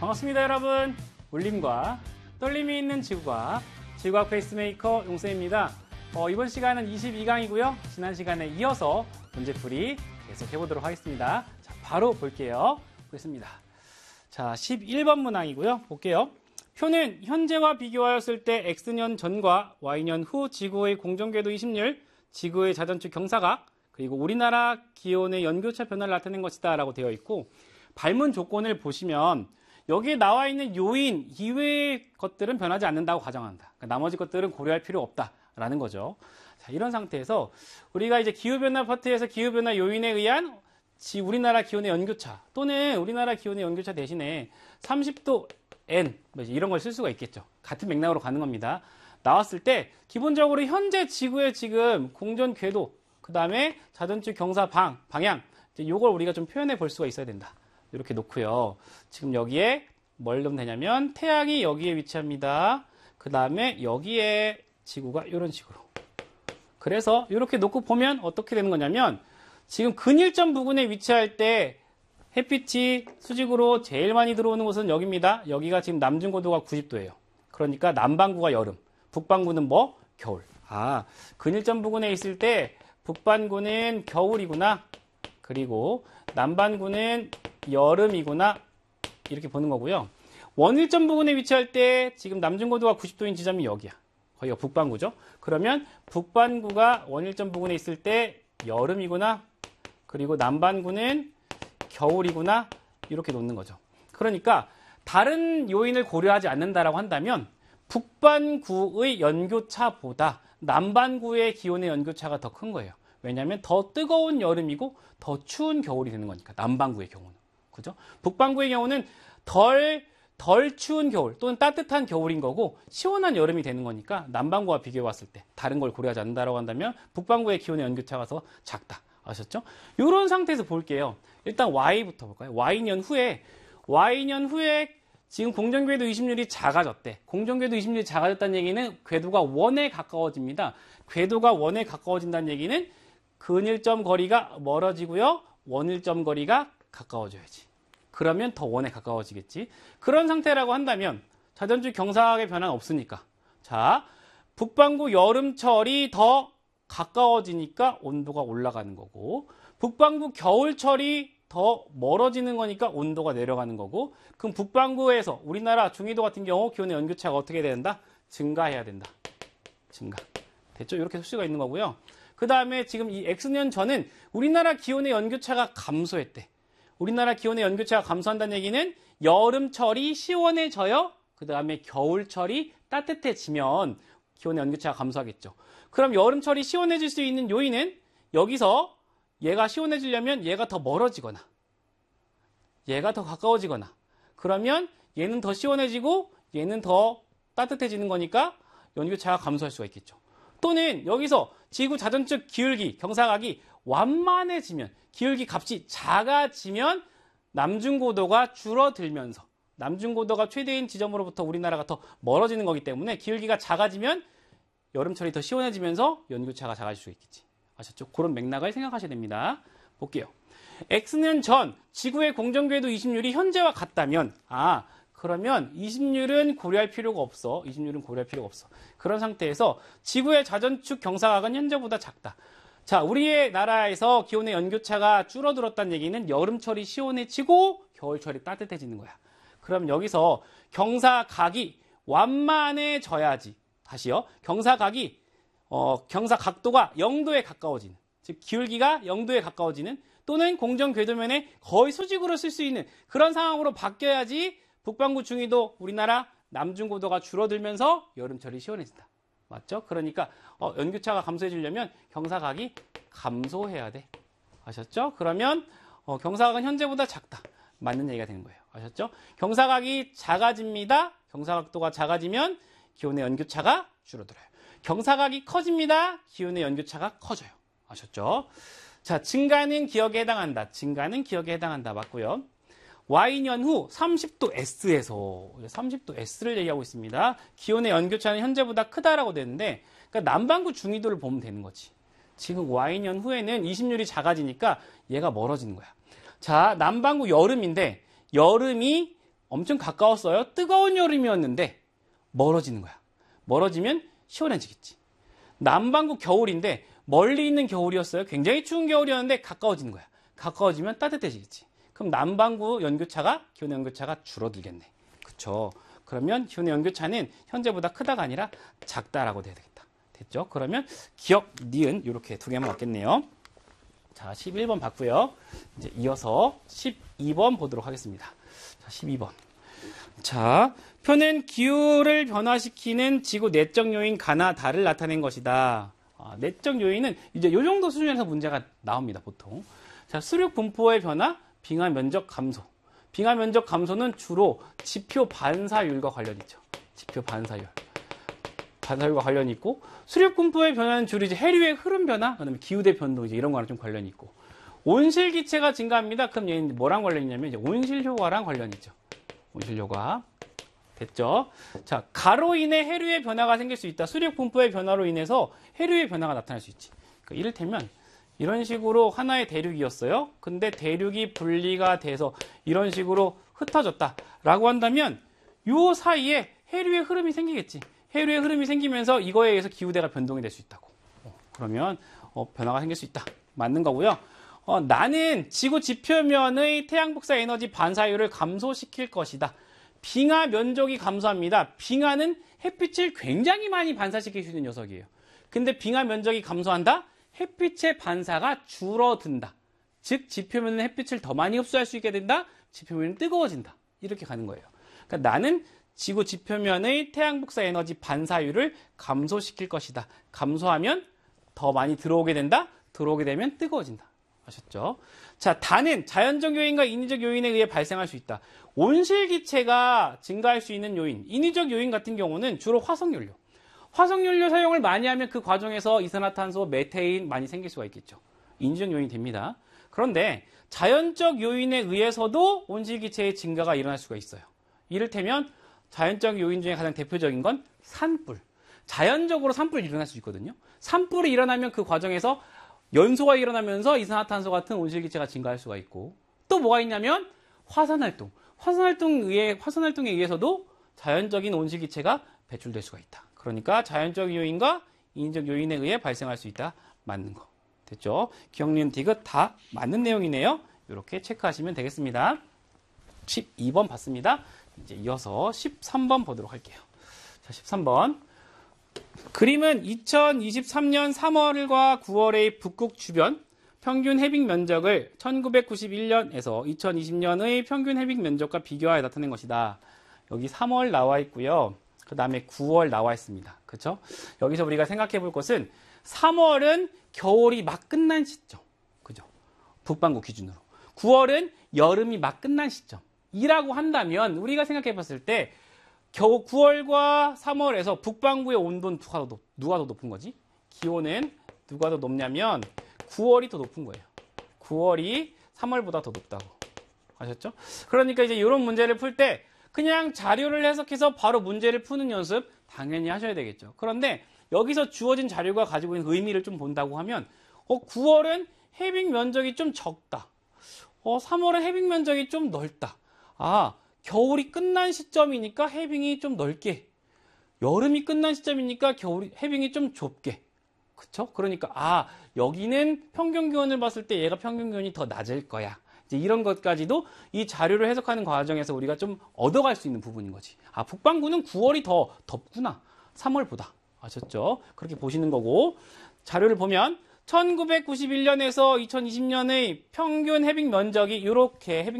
반갑습니다, 여러분. 울림과 떨림이 있는 지구과학, 지구과학 페이스메이커 용쌤입니다. 이번 시간은 22강이고요. 지난 시간에 이어서 문제풀이 계속 해보도록 하겠습니다. 자, 바로 볼게요. 보겠습니다. 자, 11번 문항이고요. 볼게요. 표는 현재와 비교하였을 때 X년 전과 Y년 후 지구의 공전궤도 이심률, 지구의 자전축 경사각, 그리고 우리나라 기온의 연교차 변화를 나타낸 것이다 라고 되어 있고, 발문 조건을 보시면 여기에 나와 있는 요인 이외의 것들은 변하지 않는다고 가정한다. 그러니까 나머지 것들은 고려할 필요 없다라는 거죠. 자, 이런 상태에서 우리가 이제 기후변화 파트에서 기후변화 요인에 의한 우리나라 기온의 연교차 또는 우리나라 기온의 연교차 대신에 30도 N 이런 걸 쓸 수가 있겠죠. 같은 맥락으로 가는 겁니다. 나왔을 때 기본적으로 현재 지구의 지금 공전 궤도, 그 다음에 자전축 경사 방향, 이걸 우리가 좀 표현해 볼 수가 있어야 된다. 이렇게 놓고요. 지금 여기에 뭘 넣으면 되냐면 태양이 여기에 위치합니다. 그 다음에 여기에 지구가 이런 식으로. 그래서 이렇게 놓고 보면 어떻게 되는 거냐면 지금 근일점 부근에 위치할 때 햇빛이 수직으로 제일 많이 들어오는 곳은 여기입니다. 여기가 지금 남중고도가 90도예요. 그러니까 남반구가 여름, 북반구는 뭐? 겨울. 근일점 부근에 있을 때 북반구는 겨울이구나. 그리고 남반구는 여름이구나. 이렇게 보는 거고요. 원일점 부근에 위치할 때 지금 남중고도가 90도인 지점이 여기야. 거기가 북반구죠. 그러면 북반구가 원일점 부근에 있을 때 여름이구나. 그리고 남반구는 겨울이구나. 이렇게 놓는 거죠. 그러니까 다른 요인을 고려하지 않는다라고 한다면 북반구의 연교차보다 남반구의 기온의 연교차가 더 큰 거예요. 왜냐하면 더 뜨거운 여름이고 더 추운 겨울이 되는 거니까, 남반구의 경우는. 그죠? 북반구의 경우는 덜 추운 겨울 또는 따뜻한 겨울인 거고 시원한 여름이 되는 거니까 남반구와 비교해 봤을 때 다른 걸 고려하지 않는다라고 한다면 북반구의 기온의 연교차가 더 작다. 아셨죠? 이런 상태에서 볼게요. 일단 Y부터 볼까요? Y년 후에 지금 공전궤도 이심률이 작아졌대. 공전궤도 이심률이 작아졌다는 얘기는 궤도가 원에 가까워집니다. 궤도가 원에 가까워진다는 얘기는 근일점 거리가 멀어지고요. 원일점 거리가 가까워져야지. 그러면 더 원에 가까워지겠지. 그런 상태라고 한다면 자전축 경사각의 변화는 없으니까. 자, 북반구 여름철이 더 가까워지니까 온도가 올라가는 거고, 북반구 겨울철이 더 멀어지는 거니까 온도가 내려가는 거고, 그럼 북반구에서 우리나라 중위도 같은 경우 기온의 연교차가 어떻게 된다? 증가해야 된다. 증가. 됐죠? 이렇게 볼 수가 있는 거고요. 그 다음에 지금 이 X년 전은 우리나라 기온의 연교차가 감소했대. 우리나라 기온의 연교차가 감소한다는 얘기는 여름철이 시원해져요. 그 다음에 겨울철이 따뜻해지면 기온의 연교차가 감소하겠죠. 그럼 여름철이 시원해질 수 있는 요인은 여기서 얘가 시원해지려면 얘가 더 멀어지거나 얘가 더 가까워지거나, 그러면 얘는 더 시원해지고 얘는 더 따뜻해지는 거니까 연교차가 감소할 수가 있겠죠. 또는 여기서 지구 자전축 기울기, 경사각이 완만해지면, 기울기 값이 작아지면 남중고도가 줄어들면서, 남중고도가 최대인 지점으로부터 우리나라가 더 멀어지는 거기 때문에 기울기가 작아지면 여름철이 더 시원해지면서 연교차가 작아질 수 있겠지. 아셨죠? 그런 맥락을 생각하셔야 됩니다. 볼게요. X년 전 지구의 공전궤도 이심률이 현재와 같다면, 그러면 이심률은 고려할 필요가 없어. 이심률은 고려할 필요가 없어. 그런 상태에서 지구의 자전축 경사각은 현재보다 작다. 자, 우리의 나라에서 기온의 연교차가 줄어들었다는 얘기는 여름철이 시원해지고 겨울철이 따뜻해지는 거야. 그럼 여기서 경사각이 완만해져야지. 다시요. 경사각이 경사각도가 0도에 가까워지는, 즉 기울기가 0도에 가까워지는, 또는 공전궤도면에 거의 수직으로 쓸 수 있는 그런 상황으로 바뀌어야지 북반구 중위도 우리나라 남중고도가 줄어들면서 여름철이 시원해진다. 맞죠? 그러니까 연교차가 감소해지려면 경사각이 감소해야 돼. 아셨죠? 그러면 경사각은 현재보다 작다. 맞는 얘기가 되는 거예요. 아셨죠? 경사각이 작아집니다. 경사각도가 작아지면 기온의 연교차가 줄어들어요. 경사각이 커집니다. 기온의 연교차가 커져요. 아셨죠? 자, 증가는 기억에 해당한다. 증가는 기억에 해당한다. 맞고요. Y년 후 30도 S에서 30도 S를 얘기하고 있습니다. 기온의 연교차는 현재보다 크다라고 되는데, 그러니까 남반구 중위도를 보면 되는 거지. 지금 Y년 후에는 이심률이 작아지니까 얘가 멀어지는 거야. 자, 남반구 여름인데 여름이 엄청 가까웠어요. 뜨거운 여름이었는데 멀어지는 거야. 멀어지면 시원해지겠지. 남반구 겨울인데 멀리 있는 겨울이었어요. 굉장히 추운 겨울이었는데 가까워지는 거야. 가까워지면 따뜻해지겠지. 그럼 남반구 연교차가 기온의 연교차가 줄어들겠네. 그쵸? 그러면 기온의 연교차는 현재보다 크다가 아니라 작다라고 돼야 되겠다. 됐죠? 그러면 기억, 니은 이렇게 두 개만 왔겠네요. 자, 11번 봤고요. 이제 이어서 12번 보도록 하겠습니다. 자, 12번. 자, 표는 기후를 변화시키는 지구 내적 요인 가나 다를 나타낸 것이다. 내적 요인은 이제 이 정도 수준에서 문제가 나옵니다, 보통. 자, 수륙 분포의 변화, 빙하 면적 감소. 빙하 면적 감소는 주로 지표 반사율과 관련이 있죠. 지표 반사율. 반사율과 관련이 있고, 수륙 분포의 변화는 주로 이제 해류의 흐름 변화, 그다음에 기후대 변동 이제 이런 거랑 좀 관련이 있고, 온실 기체가 증가합니다. 그럼 얘는 뭐랑 관련이 있냐면 이제 온실 효과랑 관련이 있죠. 온실 효과. 됐죠? 자, 가로 인해 해류의 변화가 생길 수 있다. 수륙 분포의 변화로 인해서 해류의 변화가 나타날 수 있지. 그러니까 이를테면 이런 식으로 하나의 대륙이었어요. 근데 대륙이 분리가 돼서 이런 식으로 흩어졌다라고 한다면 요 사이에 해류의 흐름이 생기겠지. 해류의 흐름이 생기면서 이거에 의해서 기후대가 변동이 될 수 있다고. 그러면 변화가 생길 수 있다. 맞는 거고요. 나는 지구 지표면의 태양 복사 에너지 반사율을 감소시킬 것이다. 빙하 면적이 감소합니다. 빙하는 햇빛을 굉장히 많이 반사시킬 수 있는 녀석이에요. 근데 빙하 면적이 감소한다? 햇빛의 반사가 줄어든다. 즉 지표면은 햇빛을 더 많이 흡수할 수 있게 된다. 지표면은 뜨거워진다. 이렇게 가는 거예요. 그러니까 나는 지구 지표면의 태양 복사 에너지 반사율을 감소시킬 것이다. 감소하면 더 많이 들어오게 된다. 들어오게 되면 뜨거워진다. 아셨죠? 자, 다는 자연적 요인과 인위적 요인에 의해 발생할 수 있다. 온실기체가 증가할 수 있는 요인, 인위적 요인 같은 경우는 주로 화석연료. 화석연료 사용을 많이 하면 그 과정에서 이산화탄소, 메테인 많이 생길 수가 있겠죠. 인위적 요인이 됩니다. 그런데 자연적 요인에 의해서도 온실기체의 증가가 일어날 수가 있어요. 이를테면 자연적 요인 중에 가장 대표적인 건 산불. 자연적으로 산불이 일어날 수 있거든요. 산불이 일어나면 그 과정에서 연소가 일어나면서 이산화탄소 같은 온실기체가 증가할 수가 있고, 또 뭐가 있냐면 화산활동. 화산활동에 의해서도 자연적인 온실기체가 배출될 수가 있다. 그러니까 자연적 요인과 인위적 요인에 의해 발생할 수 있다. 맞는 거. 됐죠? 기억, 니은, 디귿 다 맞는 내용이네요. 이렇게 체크하시면 되겠습니다. 12번 봤습니다. 이제 이어서 13번 보도록 할게요. 자, 13번. 그림은 2023년 3월과 9월의 북극 주변 평균 해빙 면적을 1991년에서 2020년의 평균 해빙 면적과 비교하여 나타낸 것이다. 여기 3월 나와 있고요. 그 다음에 9월 나와 있습니다. 그렇죠? 여기서 우리가 생각해 볼 것은 3월은 겨울이 막 끝난 시점. 그죠? 북반구 기준으로. 9월은 여름이 막 끝난 시점이라고 한다면 우리가 생각해 봤을 때 겨우 9월과 3월에서 북반구의 온도는 누가 더 높은 거지? 기온은 누가 더 높냐면 9월이 더 높은 거예요. 9월이 3월보다 더 높다고. 아셨죠? 그러니까 이제 이런 문제를 풀 때 그냥 자료를 해석해서 바로 문제를 푸는 연습 당연히 하셔야 되겠죠. 그런데 여기서 주어진 자료가 가지고 있는 의미를 좀 본다고 하면 9월은 해빙 면적이 좀 적다. 3월은 해빙 면적이 좀 넓다. 겨울이 끝난 시점이니까 해빙이 좀 넓게, 여름이 끝난 시점이니까 해빙이 좀 좁게. 그쵸? 그러니까 여기는 평균 기온을 봤을 때 얘가 평균 기온이 더 낮을 거야. 이제 이런 것까지도 이 자료를 해석하는 과정에서 우리가 좀 얻어갈 수 있는 부분인 거지. 북반구는 9월이 더 덥구나. 3월보다. 아셨죠? 그렇게 보시는 거고, 자료를 보면 1991년에서 2020년의 평균 해빙 면적이 이렇게 해빙